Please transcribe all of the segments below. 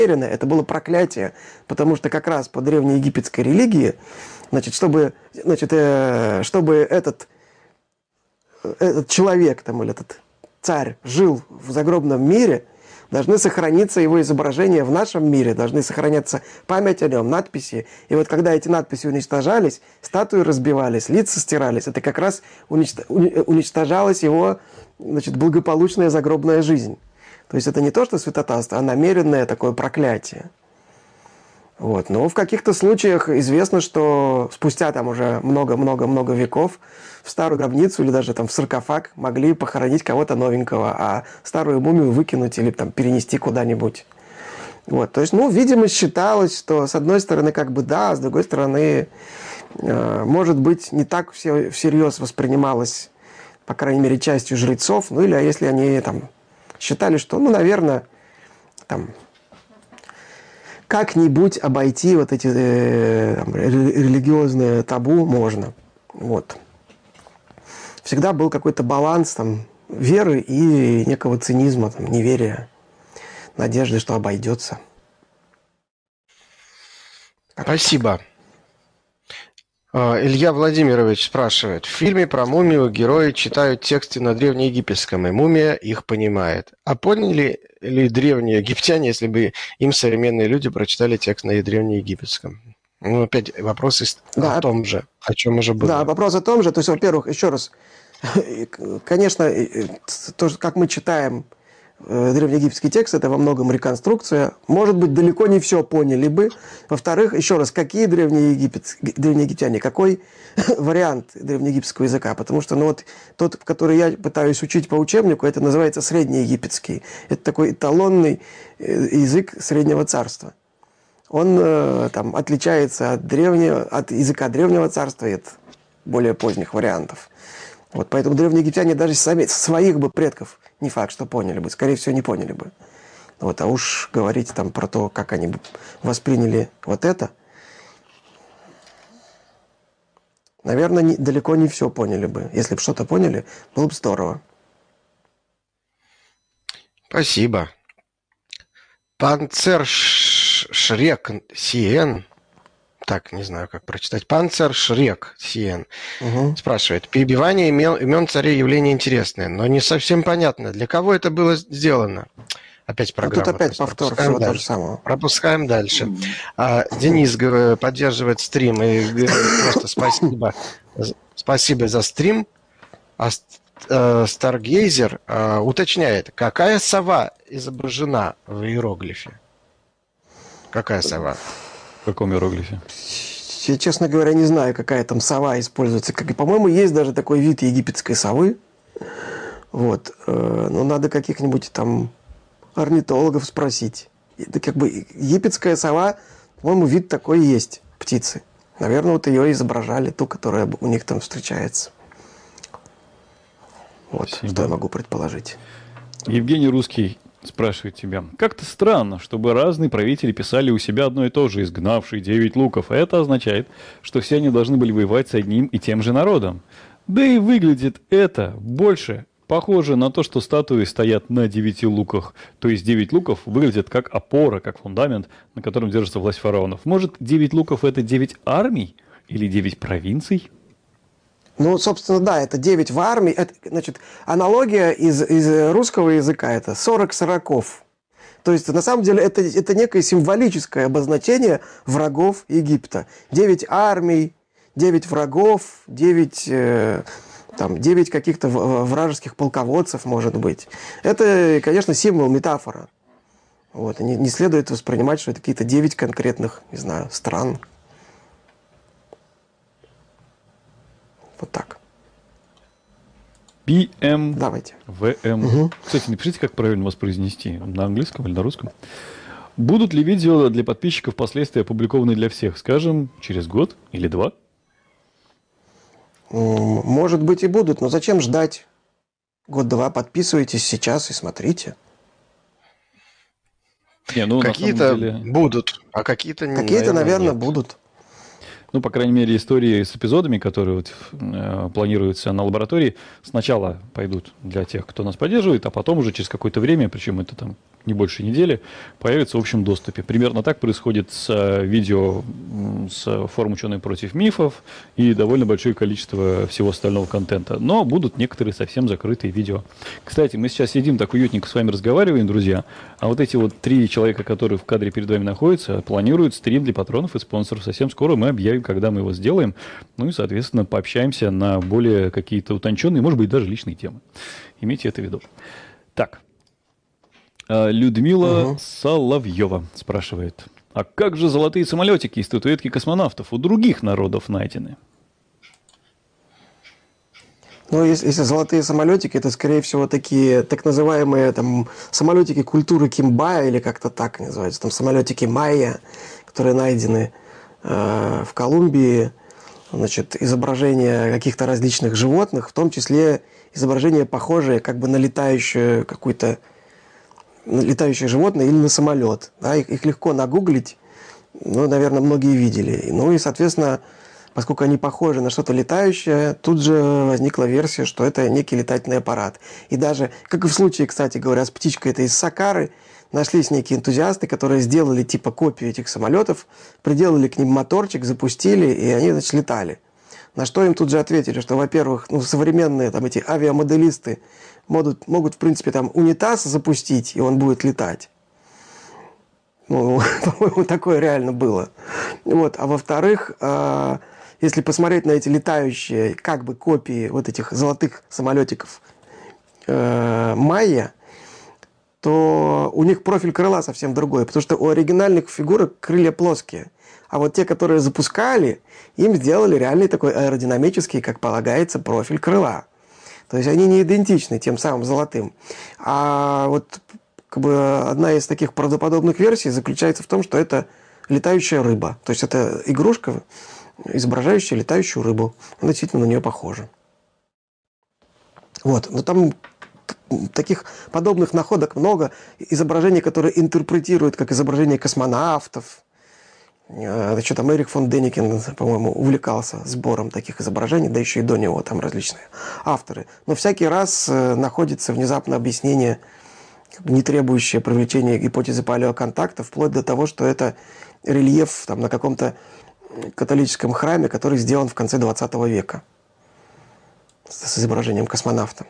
намеренно, это было проклятие, потому что как раз по древнеегипетской религии, значит, чтобы этот человек там, или этот царь жил в загробном мире, должны сохраниться его изображения в нашем мире, должны сохраняться память о нем, надписи. И вот когда эти надписи уничтожались, статуи разбивались, лица стирались, это как раз уничтожалась его, значит, благополучная загробная жизнь. То есть это не то, что святотатство, а намеренное такое проклятие. Вот. Но в каких-то случаях известно, что спустя там уже много-много-много веков в старую гробницу или даже там в саркофаг могли похоронить кого-то новенького, а старую мумию выкинуть или там перенести куда-нибудь. Вот. То есть, видимо, считалось, что с одной стороны как бы да, а с другой стороны, может быть, не так все всерьез воспринималось, по крайней мере, частью жрецов, или если они там считали, что, наверное, там как-нибудь обойти вот эти религиозные табу можно. Вот. Всегда был какой-то баланс там, веры и некого цинизма, там, неверия, надежды, что обойдется. Спасибо. Илья Владимирович спрашивает. В фильме про мумию герои читают тексты на древнеегипетском, и мумия их понимает. А поняли ли древние египтяне, если бы им современные люди прочитали текст на древнеегипетском? Опять вопрос о том же, о чем уже было. Да, вопрос о том же. То есть, во-первых, еще раз, конечно, то, как мы читаем древнеегипетский текст, это во многом реконструкция. Может быть, далеко не все поняли бы. Во-вторых, еще раз, какие древнеегиптяне, какой вариант древнеегипетского языка? Потому что тот, который я пытаюсь учить по учебнику, это называется среднеегипетский. Это такой эталонный язык Среднего Царства. Он там отличается от языка Древнего Царства и от более поздних вариантов. Вот, поэтому древние египтяне даже своих бы предков не факт, что поняли бы. Скорее всего, не поняли бы. Вот, а уж говорить там про то, как они восприняли вот это, наверное, далеко не все поняли бы. Если бы что-то поняли, было бы здорово. Спасибо. Панцершрек Сиен. Так, не знаю, как прочитать. Панцершрек Сиен спрашивает. Перебивание имен царей явление интересное, но не совсем понятно, для кого это было сделано. Опять программа. Тут опять повтор всего того же самого. Пропускаем дальше. Денис поддерживает стрим и говорит просто спасибо. Спасибо за стрим. Старгейзер уточняет, какая сова изображена в иероглифе? Какая сова? В каком иероглифе? Я, честно говоря, не знаю, какая там сова используется. По-моему, есть даже такой вид египетской совы. Вот. Но надо каких-нибудь там орнитологов спросить. Это как бы египетская сова, по-моему, вид такой есть, птицы. Наверное, вот ее изображали, ту, которая у них там встречается. Вот, спасибо. Что я могу предположить. Евгений Русский спрашивает тебя. Как-то странно, чтобы разные правители писали у себя одно и то же, изгнавший 9 луков. А это означает, что все они должны были воевать с одним и тем же народом. Да и выглядит это больше похоже на то, что статуи стоят на 9 луках. То есть 9 луков выглядят как опора, как фундамент, на котором держится власть фараонов. Может, 9 луков это 9 армий? Или 9 провинций? Собственно, да, это 9 в армии. Это, значит, аналогия из русского языка – это 40 сороков. То есть, на самом деле, это некое символическое обозначение врагов Египта. 9 армий, 9 врагов, 9 каких-то вражеских полководцев, может быть. Это, конечно, символ, метафора. Вот. Не следует воспринимать, что это какие-то 9 конкретных, не знаю, стран. Вот так. PM. Давайте. VM. Кстати, напишите, как правильно вас произнести. На английском или на русском. Будут ли видео для подписчиков впоследствии опубликованы для всех? Скажем, через год или 2? Может быть и будут, но зачем ждать? Год-два, подписывайтесь сейчас и смотрите. Какие-то будут, а какие-то, наверное, нет. будут. По крайней мере, истории с эпизодами, которые планируются на лаборатории, сначала пойдут для тех, кто нас поддерживает, а потом уже через какое-то время, причем это там не больше недели, появится в общем доступе. Примерно так происходит с видео с форум «Ученые против мифов» и довольно большое количество всего остального контента. Но будут некоторые совсем закрытые видео. Кстати, мы сейчас сидим так уютненько с вами разговариваем, друзья, а вот эти вот 3 человека, которые в кадре перед вами находятся, планируют стрим для патронов и спонсоров. Совсем скоро мы объявим, когда мы его сделаем. Ну и, соответственно, пообщаемся на более какие-то утонченные, может быть, даже личные темы. Имейте это в виду. Так. Людмила Соловьева спрашивает. А как же золотые самолетики и статуэтки космонавтов у других народов найдены? Ну, если золотые самолетики, это, скорее всего, такие так называемые там самолетики культуры Кимбая, или как-то так называются, там самолетики майя, которые найдены в Колумбии, значит, изображения каких-то различных животных, в том числе изображения, похожие как бы на летающее животное или на самолет. Да, их легко нагуглить, ну, наверное, многие видели. Ну и, соответственно, поскольку они похожи на что-то летающее, тут же возникла версия, что это некий летательный аппарат. И даже, как и в случае, кстати говоря, с птичкой этой из Сакары, нашлись некие энтузиасты, которые сделали типа копию этих самолетов, приделали к ним моторчик, запустили, и они, значит, летали. На что им тут же ответили, что, во-первых, современные там эти авиамоделисты могут, в принципе, там унитаз запустить, и он будет летать. Ну, по-моему, такое реально было. Вот. А во-вторых, если посмотреть на эти летающие как бы копии вот этих золотых самолетиков майя, то у них профиль крыла совсем другой, потому что у оригинальных фигурок крылья плоские. А вот те, которые запускали, им сделали реальный такой аэродинамический, как полагается, профиль крыла. То есть они не идентичны тем самым золотым. А вот как бы одна из таких правдоподобных версий заключается в том, что это летающая рыба. То есть это игрушка, изображающая летающую рыбу. Она действительно на нее похожа. Вот. Но там таких подобных находок много. Изображений, которые интерпретируют как изображение космонавтов. Значит, там Эрих фон Деникен, по-моему, увлекался сбором таких изображений, да еще и до него там различные авторы. Но всякий раз находится внезапно объяснение, не требующее привлечения гипотезы палеоконтакта, вплоть до того, что это рельеф там, на каком-то католическом храме, который сделан в конце 20 века с изображением космонавта.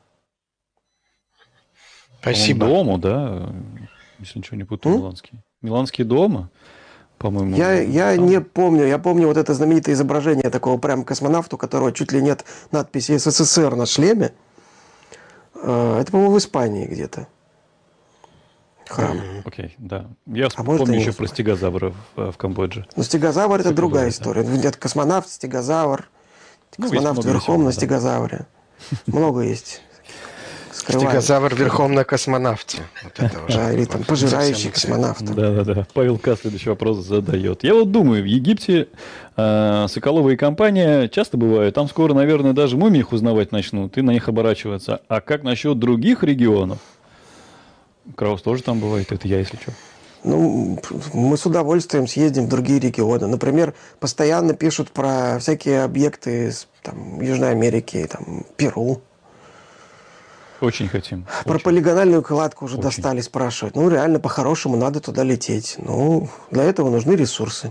Спасибо. Дому, да? Если ничего не путаю, миланский. Миланский дома, по-моему. Я не помню. Я помню вот это знаменитое изображение такого прям космонавта, у которого чуть ли нет надписи СССР на шлеме. Это, по-моему, в Испании где-то. Храм. Окей, да. Я может, помню и еще не про стегозавра в Камбодже. Но стегозавр – это другая Стегозавр, история. Нет, космонавт, стегозавр, Ну, есть космонавт много верхом всего, на да. стегозавре. Много есть. Скрывают. Стегозавр верхом на космонавте. Вот это уже Да, или там пожирающий совсем космонавта. Да. Павел К. следующий вопрос задает. Я вот думаю, в Египте Соколова и компания часто бывают. Там скоро, наверное, даже мумии их узнавать начнут и на них оборачиваться. А как насчет других регионов? Краус тоже там бывает, это я, если что. Ну, мы с удовольствием съездим в другие регионы. Например, постоянно пишут про всякие объекты из там, Южной Америки, там, Перу. Очень хотим. Про очень. полигональную кладку уже Очень. достали спрашивать. Ну, реально, по-хорошему, надо туда лететь. Ну, для этого нужны ресурсы.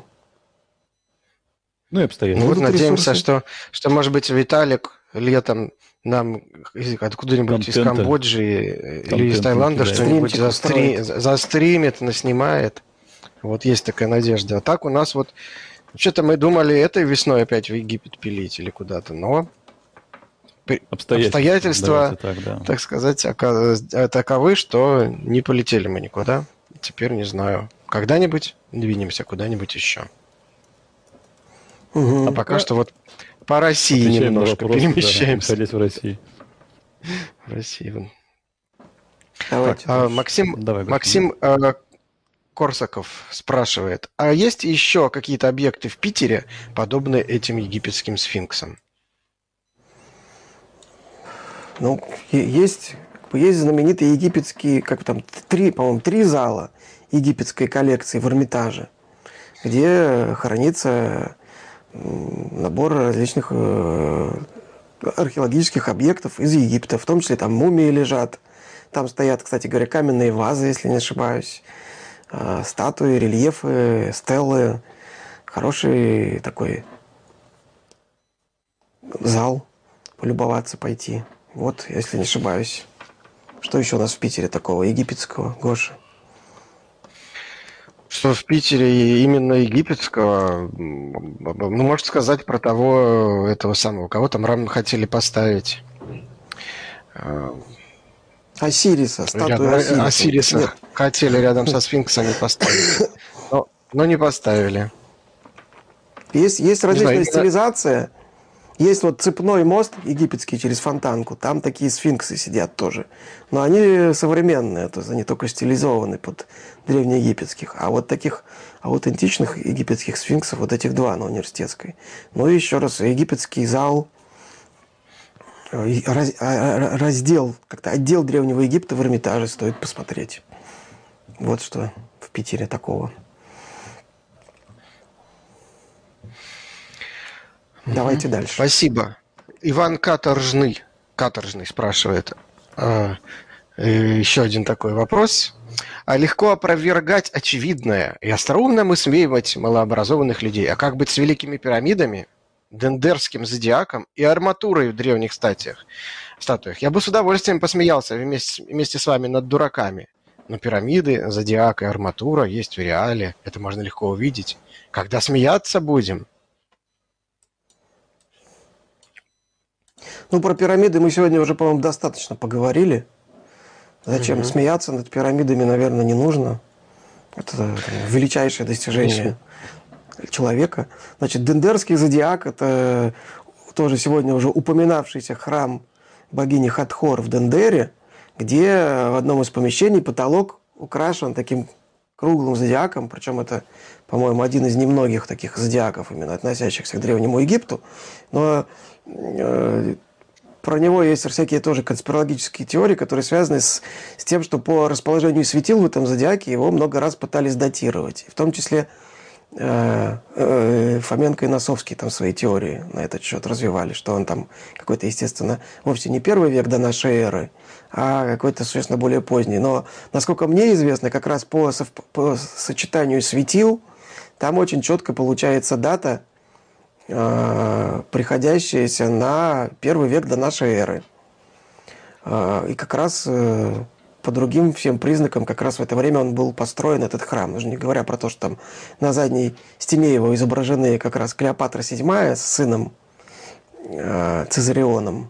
Ну и обстоятельства. Ну вот Будут надеемся, ресурсы. что, может быть, Виталик летом нам откуда-нибудь из Контента. Камбоджи или из Контент Таиланда накидает. что-нибудь Стримчик устроит. застримит, наснимает. Вот есть такая надежда. А так у нас вот... Что-то мы думали этой весной опять в Египет пилить или куда-то, но обстоятельства, Давайте так, да. так сказать, таковы, что не полетели мы никуда. Теперь не знаю. Когда-нибудь двинемся куда-нибудь еще. Мгм. А пока что вот по России Отвечаем на немножко вопросы, да, перемещаемся. находясь в России. В России. Давайте. Максим, Давай, Максим Корсаков спрашивает, а есть еще какие-то объекты в Питере, подобные этим египетским сфинксам? Ну, есть знаменитые египетские, как там, по-моему, 3 зала египетской коллекции в Эрмитаже, где хранится набор различных археологических объектов из Египта, в том числе там мумии лежат, Там стоят, кстати говоря, каменные вазы, если не ошибаюсь, статуи, рельефы, стелы. Хороший такой зал, полюбоваться пойти. Вот, если не ошибаюсь. Что еще у нас в Питере такого египетского, Гоша? Что в Питере именно египетского, ну, можно сказать про того, этого самого, кого там хотели поставить. Осириса, статую Рядом, Осириса. Осириса Нет, хотели рядом со сфинксами поставить, но не поставили. есть Не знаю, различная именно- стилизация. Есть вот цепной мост египетский через Фонтанку. Там такие сфинксы сидят тоже. Но они современные, то есть они только стилизованы под древнеегипетских. А вот таких аутентичных египетских сфинксов, вот этих два на Университетской. Ну и еще раз, египетский зал, раздел, как-то отдел Древнего Египта в Эрмитаже стоит посмотреть. Вот что в Питере такого. Давайте дальше. Спасибо. Иван Каторжный спрашивает. Еще один такой вопрос. А легко опровергать очевидное и остроумно высмеивать малообразованных людей. А как быть с великими пирамидами, дендерским зодиаком и арматурой в древних статуях? Я бы с удовольствием посмеялся вместе с вами над дураками. Но пирамиды, зодиак и арматура есть в реале. Это можно легко увидеть. Когда смеяться будем? Ну, про пирамиды мы сегодня уже, по-моему, достаточно поговорили. Зачем смеяться над пирамидами, наверное, не нужно. Это величайшее достижение человека. Значит, Дендерский зодиак – это тоже сегодня уже упоминавшийся храм богини Хатхор в Дендере, где в одном из помещений потолок украшен таким круглым зодиаком, причем это, по-моему, один из немногих таких зодиаков, именно относящихся к Древнему Египту. Но про него есть всякие тоже конспирологические теории, которые связаны с тем, что по расположению светил в этом зодиаке его много раз пытались датировать. В том числе Фоменко и Носовский там свои теории на этот счет развивали, что он там какой-то, естественно, вовсе не 1 век до нашей эры, а какой-то, существенно, более поздний. Но, насколько мне известно, как раз по сочетанию светил там очень четко получается дата, приходящаяся на 1 век до нашей эры. И как раз по другим всем признакам, как раз в это время он был построен, этот храм. Уже не говоря про то, что там на задней стене его изображены как раз Клеопатра VII с сыном Цезарионом.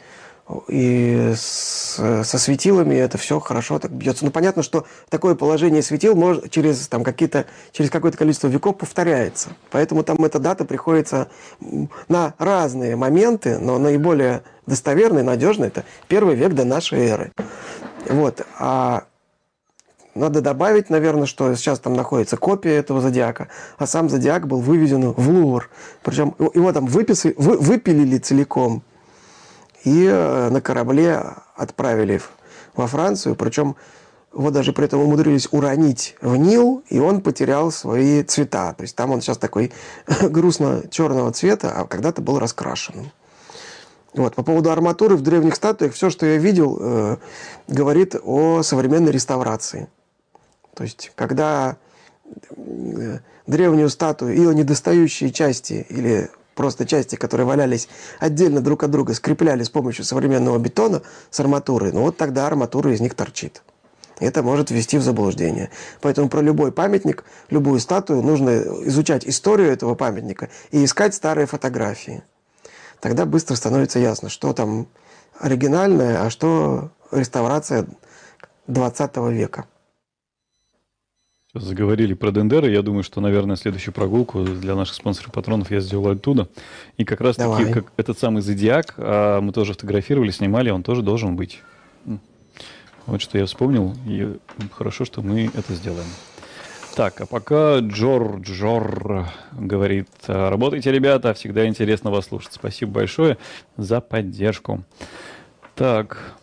И со светилами это все хорошо так бьется. Ну, понятно, что такое положение светил может через какое-то количество веков повторяется. Поэтому там эта дата приходится на разные моменты, но наиболее достоверный, надежный – это 1 век до нашей эры. Вот. А надо добавить, наверное, что сейчас там находится копия этого зодиака, а сам зодиак был вывезен в Лувр. Причем его там выпилили целиком и на корабле отправили во Францию. Причем его даже при этом умудрились уронить в Нил, и он потерял свои цвета. То есть там он сейчас такой грустно-черного цвета, а когда-то был раскрашенным. Вот. По поводу арматуры в древних статуях, все, что я видел, говорит о современной реставрации. То есть, когда древнюю статую, ее недостающие части или просто части, которые валялись отдельно друг от друга, скрепляли с помощью современного бетона с арматурой, ну вот тогда арматура из них торчит. Это может ввести в заблуждение. Поэтому про любой памятник, любую статую нужно изучать историю этого памятника и искать старые фотографии. Тогда быстро становится ясно, что там оригинальное, а что реставрация 20 века. Заговорили про Дендеры. Я думаю, что, наверное, следующую прогулку для наших спонсоров-патронов я сделаю оттуда. И как раз-таки как этот самый зодиак, мы тоже фотографировали, снимали, он тоже должен быть. Вот что я вспомнил, и хорошо, что мы это сделаем. Так, а пока Джор говорит: работайте, ребята, всегда интересно вас слушать. Спасибо большое за поддержку. Так,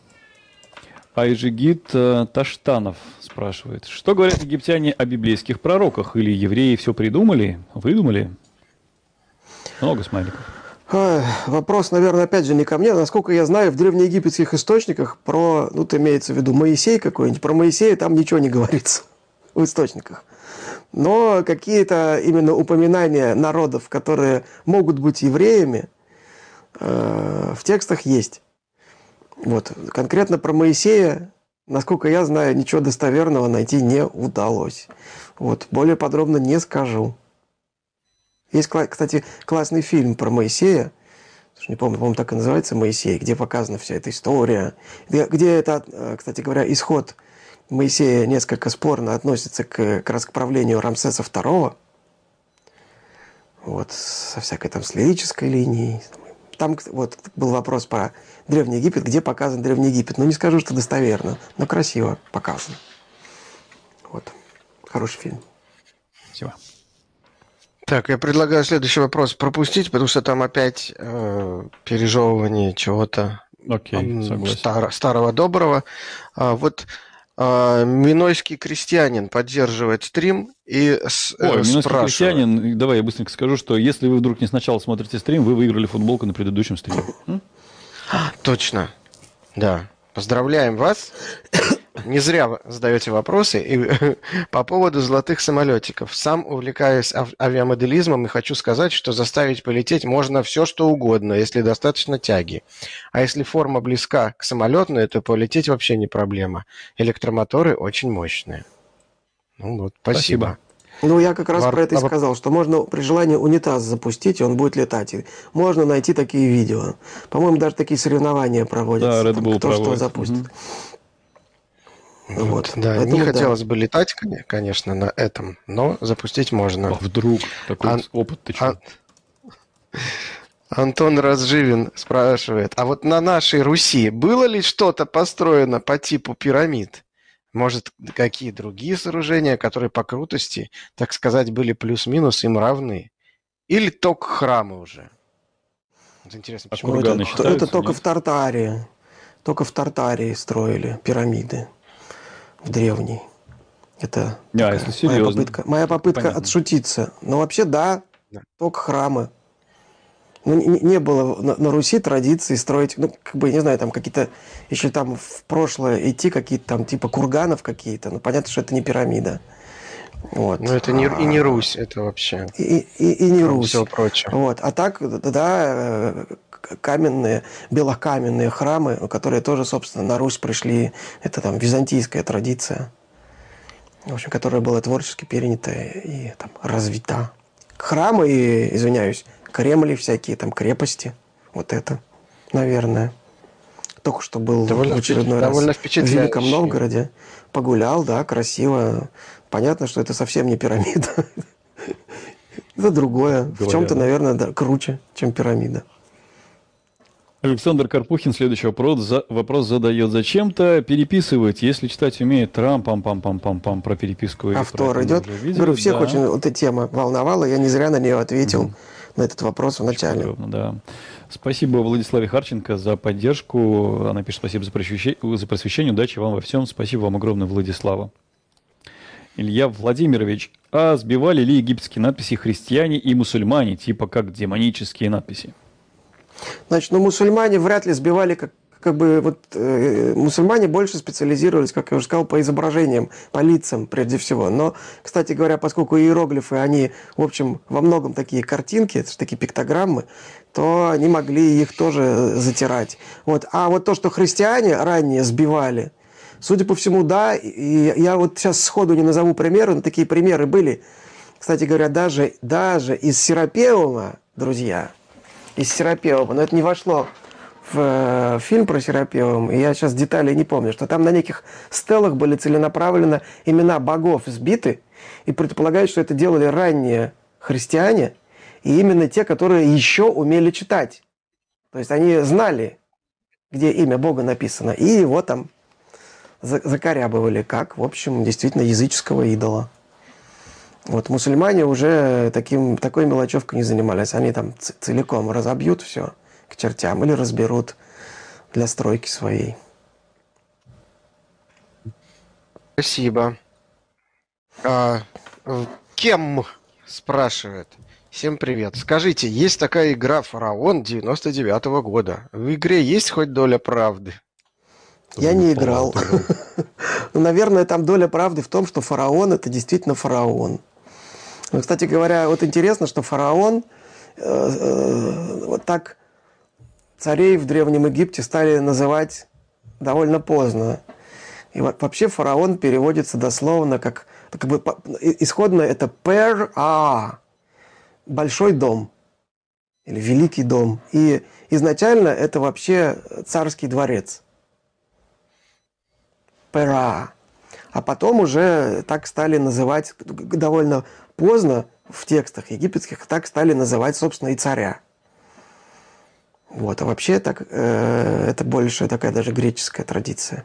Айжигит Таштанов спрашивает: что говорят египтяне о библейских пророках? Или евреи все придумали, выдумали? Много смайликов. Вопрос, наверное, опять же не ко мне. Насколько я знаю, в древнеегипетских источниках про, ну, это имеется в виду Моисей какой-нибудь, про Моисея там ничего не говорится в источниках. Но какие-то именно упоминания народов, которые могут быть евреями, в текстах есть. Вот. Конкретно про Моисея, насколько я знаю, ничего достоверного найти не удалось. Вот. Более подробно не скажу. Есть, кстати, классный фильм про Моисея, не помню, по-моему, так и называется «Моисей», где показана вся эта история, где это, кстати говоря, исход Моисея несколько спорно относится как раз к правлению Рамсеса II, вот, со всякой там с лирической линией. Там вот был вопрос про Древний Египет, где показан Древний Египет. Ну, не скажу, что достоверно, но красиво показан. Вот. Хороший фильм. Спасибо. Так, я предлагаю следующий вопрос пропустить, потому что там опять пережевывание чего-то Окей, согласен. старого доброго. Минойский крестьянин поддерживает стрим и Ой, Минойский спрашивает. крестьянин, давай я быстренько скажу, что если вы вдруг не сначала смотрите стрим, вы выиграли футболку на предыдущем стриме. Точно, да. Поздравляем вас. Не зря вы задаете вопросы. И по поводу золотых самолетиков. Сам увлекаюсь авиамоделизмом и хочу сказать, что заставить полететь можно все, что угодно, если достаточно тяги. А если форма близка к самолетной, то полететь вообще не проблема. Электромоторы очень мощные. Ну вот, спасибо. Ну, я как раз про это и сказал, что можно при желании унитаз запустить, и он будет летать. И можно найти такие видео. По-моему, даже такие соревнования проводятся. Да, Red Bull кто проводит. что запустит. Вот. Да, Поэтому, не хотелось бы летать, конечно, на этом, но запустить можно. А вдруг такой опыт ты что? Антон Разживин спрашивает, а вот на нашей Руси было ли что-то построено по типу пирамид? Может, какие другие сооружения, которые по крутости, так сказать, были плюс-минус им равны? Или только храмы уже? Вот интересно, почему курганы считаются, это только нет? в Тартарии. Только в Тартарии строили пирамиды в древней. Это если серьезно. моя попытка Понятно. отшутиться. Но вообще да, только храмы. Ну, не было на Руси традиции строить, ну, как бы, не знаю, там какие-то, если там в прошлое идти, какие-то там типа курганов какие-то, ну, понятно, что это не пирамида. Вот. Ну, это и не Русь, это вообще. И не Русь. Все прочее. Вот. А так, да, каменные, белокаменные храмы, которые тоже, собственно, на Русь пришли, это там византийская традиция, в общем, которая была творчески перенята и там развита. Храмы и, извиняюсь, Кремли всякие, там крепости, вот это, наверное. Только что был в очередной раз в Великом Новгороде, погулял, да, красиво. Понятно, что это совсем не пирамида. Это другое. В чем-то, наверное, да, круче, чем пирамида. Александр Карпухин следующий вопрос задает. Зачем-то переписывать, если читать умеет Трамп, пам-пам-пам-пам-пам, про переписку. Повтор идет. Говорю, всех очень эта тема волновала, я не зря на нее ответил, на этот вопрос в начале. Подробно, да. Спасибо Владиславе Харченко за поддержку. Она пишет, спасибо за просвещение, удачи вам во всем. Спасибо вам огромное, Владислава. Илья Владимирович, а сбивали ли египетские надписи христиане и мусульмане, типа как демонические надписи? Значит, мусульмане вряд ли сбивали, мусульмане больше специализировались, как я уже сказал, по изображениям, по лицам прежде всего. Но, кстати говоря, поскольку иероглифы, они, в общем, во многом такие картинки, это же такие пиктограммы, то они могли их тоже затирать. Вот. А вот то, что христиане ранее сбивали, судя по всему, да, и я вот сейчас сходу не назову примеры, но такие примеры были. Кстати говоря, даже из Серапеума, друзья, из Серапеума, но это не вошло в фильм про Серапеум, и я сейчас деталей не помню, что там на неких стелах были целенаправленно имена богов сбиты, и предполагают, что это делали ранние христиане, и именно те, которые еще умели читать. То есть они знали, где имя Бога написано, и его там закорябывали, как, в общем, действительно языческого идола. Вот мусульмане уже такой мелочевкой не занимались. Они там целиком разобьют все к чертям или разберут для стройки своей. Спасибо. Кем спрашивает? Всем привет. Скажите, есть такая игра «Фараон» 99-го года. В игре есть хоть доля правды? Я не играл. Ну, наверное, там доля правды в том, что фараон – это действительно фараон. Ну, кстати говоря, вот интересно, что фараон, вот так царей в Древнем Египте стали называть довольно поздно. И вообще фараон переводится дословно как бы исходно это «пер-а», большой дом или великий дом. И изначально это вообще царский дворец. Пера. А потом уже так стали называть, довольно поздно в текстах египетских, так стали называть, собственно, и царя. Вот. А вообще так, это больше такая даже греческая традиция.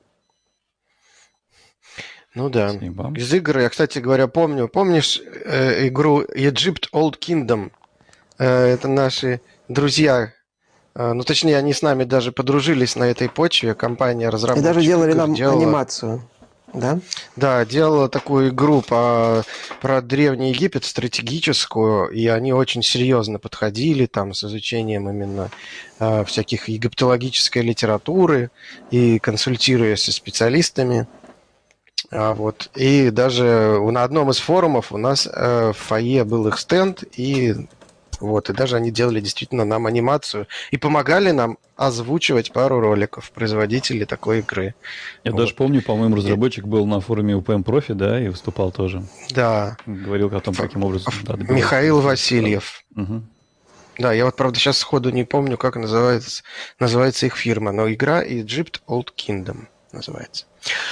Ну да. Спасибо. Из игр я, кстати говоря, помню. Помнишь игру Egypt Old Kingdom? Это наши друзья. Ну, точнее, они с нами даже подружились на этой почве. Компания И разработчиков даже делали игр нам делала... анимацию. Да? Да, делала такую игру про Древний Египет, стратегическую, и они очень серьезно подходили там с изучением именно всяких египтологической литературы и консультируясь со специалистами. Вот. И даже на одном из форумов у нас в фойе был их стенд, и даже они делали действительно нам анимацию и помогали нам озвучивать пару роликов производителей такой игры. Я Вот. даже помню, по-моему, разработчик был на форуме UPM Профи, да, и выступал тоже. Да. Говорил о том, каким образом... Да, Михаил Васильев. Угу. Да, я вот, правда, сейчас сходу не помню, как называется их фирма, но игра Egypt Old Kingdom называется.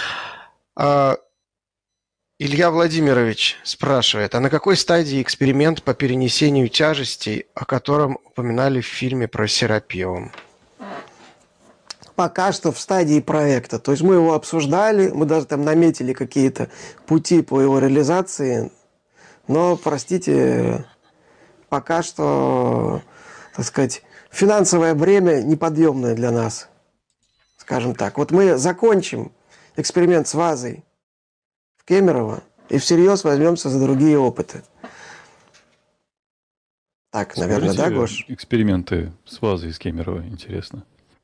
Илья Владимирович спрашивает, а на какой стадии эксперимент по перенесению тяжестей, о котором упоминали в фильме про Серапиум? Пока что в стадии проекта. То есть мы его обсуждали, мы даже там наметили какие-то пути по его реализации, но, простите, пока что, так сказать, финансовое бремя неподъемное для нас, скажем так. Вот мы закончим эксперимент с вазой в Кемерово и всерьез возьмемся за другие опыты. Так, наверное, да, Гош? Эксперименты с вазой из Кемерово, интересно.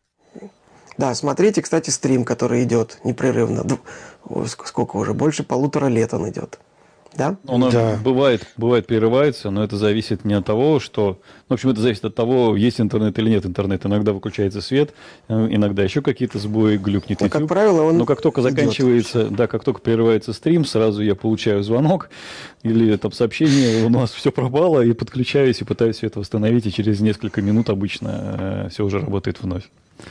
Да, смотрите, кстати, стрим, который идет непрерывно. Сколько уже? Больше 1,5 лета он идет. Да? Он Да. бывает прерывается, но это зависит не от того, что... В общем, это зависит от того, есть интернет или нет интернета. Иногда выключается свет, иногда еще какие-то сбои, глюкнет Но, YouTube. как правило, он Но как только идет заканчивается, вообще. да, как только прерывается стрим, сразу я получаю звонок или там сообщение, у нас все пропало, и подключаюсь и пытаюсь все это восстановить, и через несколько минут обычно все уже работает вновь.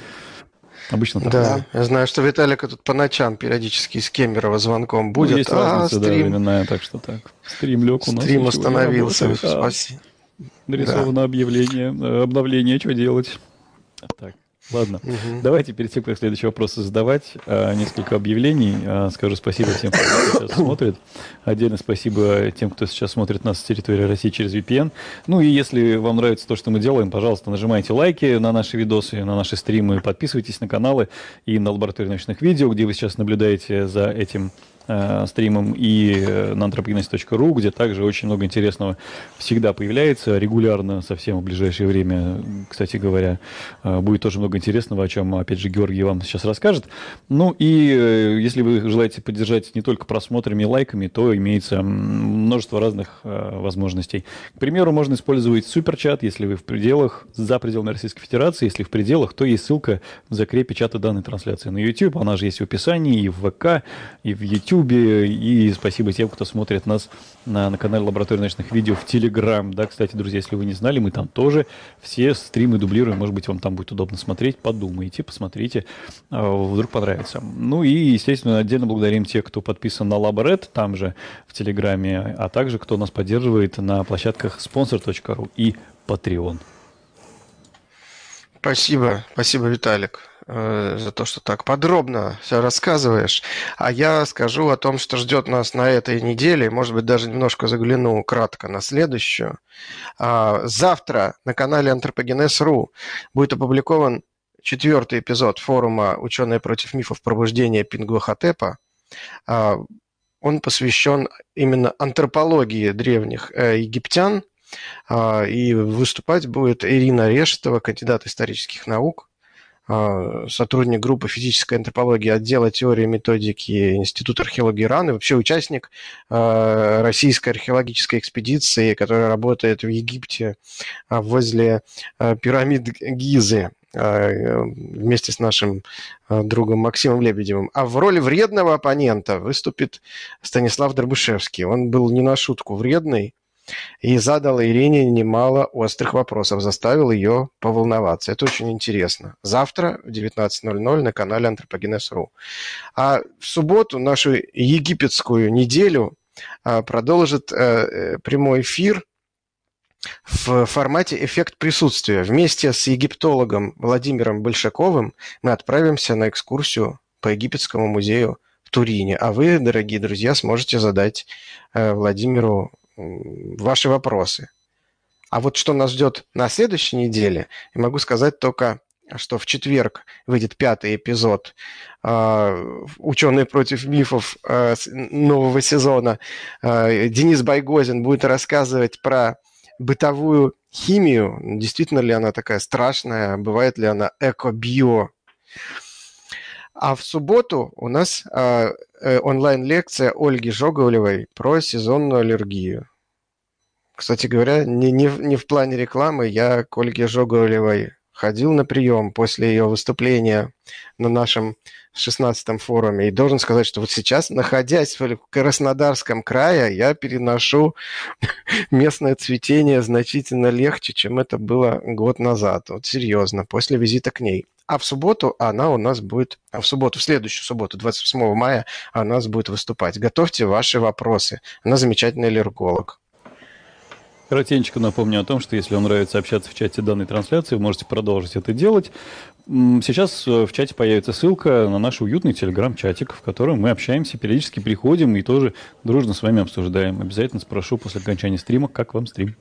Обычно так. Да, я знаю, что Виталика тут по ночам периодически из Кемерово звонком Ну, будет. есть разница, да, стрим, временная, так что так. Стрим лег у нас. стрим ничего не остановился. работает. Спасибо. Нарисовано объявление, обновление, что делать? Так, ладно. Давайте перед тем, как следующий вопрос задавать, несколько объявлений. Скажу спасибо всем, кто сейчас смотрит. Отдельно спасибо тем, кто сейчас смотрит нас с территории России через VPN. Ну и если вам нравится то, что мы делаем, пожалуйста, нажимайте лайки на наши видосы, на наши стримы, подписывайтесь на каналы и на лабораторию научных видео, где вы сейчас наблюдаете за этим стримом, и на anthropogenesis.ru, где также очень много интересного всегда появляется, регулярно, совсем в ближайшее время, кстати говоря, будет тоже много интересного, о чем, опять же, Георгий вам сейчас расскажет. Ну и если вы желаете поддержать не только просмотрами и лайками, то имеется множество разных возможностей. К примеру, можно использовать суперчат, если вы в пределах, за пределами Российской Федерации, если в пределах, то есть ссылка в закрепе чата данной трансляции на YouTube, она же есть в описании, и в ВК, и в YouTube, и спасибо тем, кто смотрит нас на канале Лаборатории научных видео в Telegram. Да, кстати, друзья, если вы не знали, мы там тоже все стримы дублируем. Может быть, вам там будет удобно смотреть. Подумайте, посмотрите, вдруг понравится. Ну и, естественно, отдельно благодарим тех, кто подписан на Лаборет, там же в Телеграме, а также кто нас поддерживает на площадках sponsor.ru и Patreon. Спасибо, Виталик, за то, что так подробно все рассказываешь. А я скажу о том, что ждет нас на этой неделе, может быть, даже немножко загляну кратко на следующую. Завтра на канале Anthropogenes.ru будет опубликован 4-й эпизод форума «Ученые против мифов пробуждения Пингвахотепа». Он посвящен именно антропологии древних египтян. И выступать будет Ирина Решетова, кандидат исторических наук, сотрудник группы физической антропологии отдела теории и методики Института археологии РАН и вообще участник российской археологической экспедиции, которая работает в Египте возле пирамид Гизы вместе с нашим другом Максимом Лебедевым. А в роли вредного оппонента выступит Станислав Дробышевский. Он был не на шутку вредный и задал Ирине немало острых вопросов, заставил ее поволноваться. Это очень интересно. Завтра в 19:00 на канале Anthropogenes.ru. А в субботу нашу египетскую неделю продолжит прямой эфир в формате «Эффект присутствия». Вместе с египтологом Владимиром Большаковым мы отправимся на экскурсию по Египетскому музею в Турине. А вы, дорогие друзья, сможете задать Владимиру ваши вопросы. А вот что нас ждет на следующей неделе, я могу сказать только, что в четверг выйдет 5-й эпизод «Ученые против мифов» нового сезона. Денис Байгозин будет рассказывать про бытовую химию. Действительно ли она такая страшная? Бывает ли она эко-био? А в субботу у нас онлайн-лекция Ольги Жоголевой про сезонную аллергию. Кстати говоря, не в плане рекламы, я к Ольге Жоголевой ходил на прием после ее выступления на нашем 16-м форуме. И должен сказать, что вот сейчас, находясь в Краснодарском крае, я переношу местное цветение значительно легче, чем это было год назад. Вот серьезно, после визита к ней. А в субботу она у нас будет, в следующую субботу, 28 мая, она у нас будет выступать. Готовьте ваши вопросы. Она замечательный аллерголог. Коротенько напомню о том, что если вам нравится общаться в чате данной трансляции, вы можете продолжить это делать. Сейчас в чате появится ссылка на наш уютный телеграм-чатик, в котором мы общаемся, периодически приходим и тоже дружно с вами обсуждаем. Обязательно спрошу после окончания стрима, как вам стрим.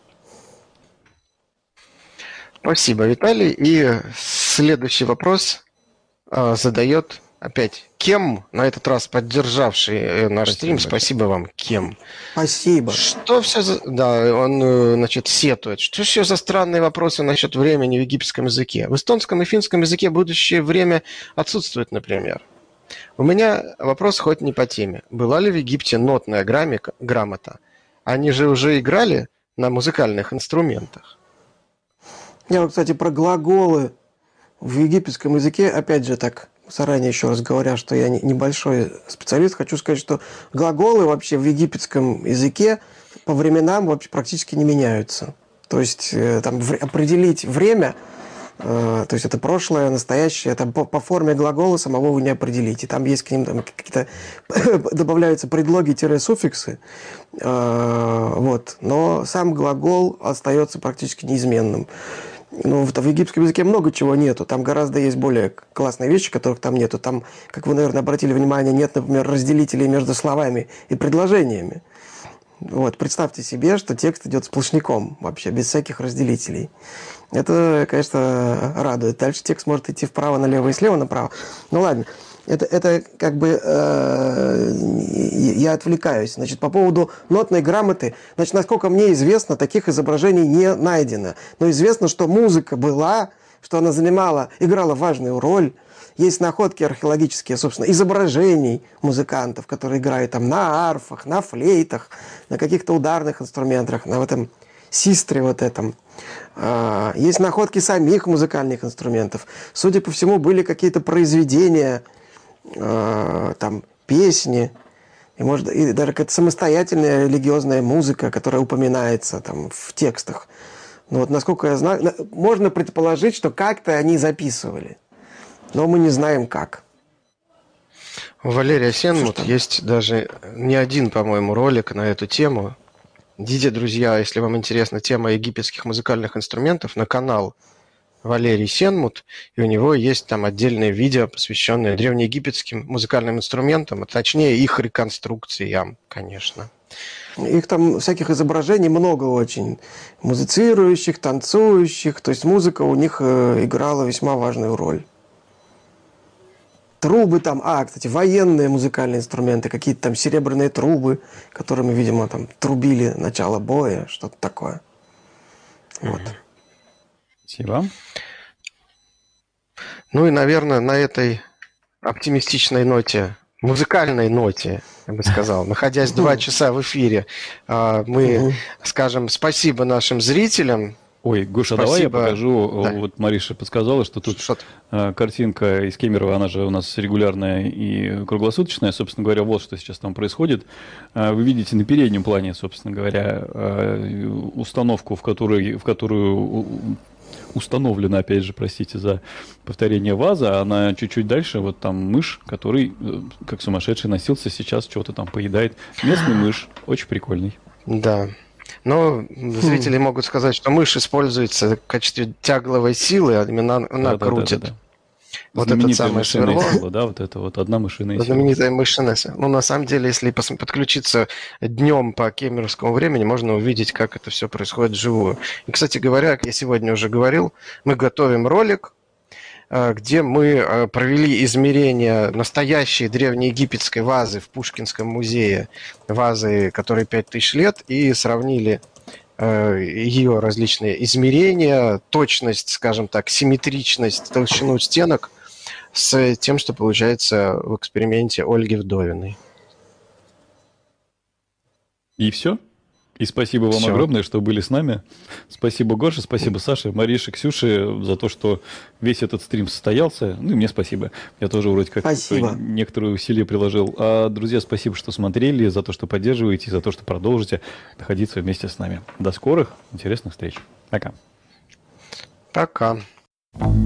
Спасибо, Виталий. И следующий вопрос задает опять Кем, на этот раз поддержавший наш стрим. Спасибо вам, Кем. Спасибо. Что все за... Да, он, значит, сетует. Что все за странные вопросы насчет времени в египетском языке? В эстонском и финском языке будущее время отсутствует, например. У меня вопрос хоть не по теме. Была ли в Египте нотная грамота? Они же уже играли на музыкальных инструментах. Я вот, кстати, про глаголы в египетском языке, опять же так, заранее еще раз говоря, что я небольшой специалист, хочу сказать, что глаголы вообще в египетском языке по временам вообще практически не меняются. То есть там определить время, то есть это прошлое, настоящее, там по форме глагола самого вы не определите. Там есть к ним там, какие-то добавляются предлоги-суффиксы, вот. Но сам глагол остается практически неизменным. Ну, в египетском языке много чего нету. Там гораздо есть более классные вещи, которых там нету. Там, как вы, наверное, обратили внимание, нет, например, разделителей между словами и предложениями. Вот, представьте себе, что текст идет сплошняком, вообще, без всяких разделителей. Это, конечно, радует. Дальше текст может идти вправо, налево и слева направо. Ну ладно, это как бы я отвлекаюсь. Значит, по поводу нотной грамоты, значит, насколько мне известно, таких изображений не найдено. Но известно, что музыка была, что она играла важную роль. Есть находки археологические, собственно, изображений музыкантов, которые играют там на арфах, на флейтах, на каких-то ударных инструментах, на этом систре вот этом. Есть находки самих музыкальных инструментов. Судя по всему, были какие-то произведения, там, песни, и, может, и даже какая-то самостоятельная религиозная музыка, которая упоминается там в текстах. Но вот, насколько я знаю, можно предположить, что как-то они записывали. Но мы не знаем как. У Валерия Сенмут есть даже не один, по-моему, ролик на эту тему. Идите, друзья, если вам интересна тема египетских музыкальных инструментов, на канал Валерий Сенмут, и у него есть там отдельное видео, посвященное древнеегипетским музыкальным инструментам, а точнее их реконструкциям, конечно. Их там всяких изображений много очень. Музицирующих, танцующих. То есть музыка у них играла весьма важную роль. трубы там, кстати, военные музыкальные инструменты, какие-то там серебряные трубы, которыми, видимо, там трубили начало боя, что-то такое. Вот. Спасибо. Ну и, наверное, на этой оптимистичной ноте, музыкальной ноте, я бы сказал, находясь 2 часа в эфире, мы скажем спасибо нашим зрителям. Ой, Гоша, давай я Спасибо. покажу. Да. Вот Мариша подсказала, что тут Что-то. картинка из Кемерово, она же у нас регулярная и круглосуточная. Собственно говоря, вот что сейчас там происходит. Вы видите на переднем плане, собственно говоря, установку, в которую установлена, опять же, простите за повторение, ваза. Она чуть-чуть дальше, вот там мышь, который, как сумасшедший, носился, сейчас чего-то там поедает. Местный мышь, очень прикольный. Да. Но зрители могут сказать, что мышь используется в качестве тягловой силы, а именно она крутит. Да. Вот это Знаменитая самое мышиная сверло. сила, да, вот это вот одна мышиная сила. Знаменитая мышиная сила. Ну, на самом деле, если подключиться днем по кемеровскому времени, можно увидеть, как это все происходит вживую. И, кстати говоря, как я сегодня уже говорил, мы готовим ролик, где мы провели измерения настоящей древнеегипетской вазы в Пушкинском музее, вазы, которой 5000 лет, и сравнили ее различные измерения, точность, скажем так, симметричность, толщину стенок с тем, что получается в эксперименте Ольги Вдовиной. И все. И спасибо вам Всё. огромное, что были с нами. Спасибо, Гоша, спасибо, Саше, Марише, Ксюше за то, что весь этот стрим состоялся. Ну и мне спасибо. Я тоже вроде как Спасибо. некоторые усилия приложил. А, друзья, спасибо, что смотрели, за то, что поддерживаете, за то, что продолжите находиться вместе с нами. До скорых интересных встреч. Пока. Пока.